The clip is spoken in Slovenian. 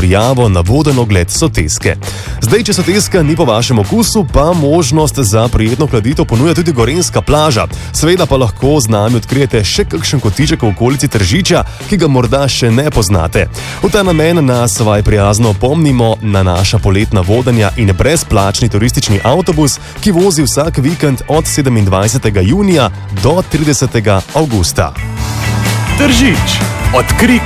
prijavo na voden ogled Soteske. Zdaj, če Soteska ni po vašem okusu, pa možnost za prijetno hladitev ponuja tudi Gorenjska plaža. Seveda pa lahko z nami odkrijete še kakšen kotiček v okolici Tržiča, ki ga morda še ne poznate. V ta namen nas vaj prijazno opomnimo na naša poletna vodanja in brezplačni turistični avtobus, ki vozi vsak vikend od 27. junija do 30. avgusta. Tržič. Odkrij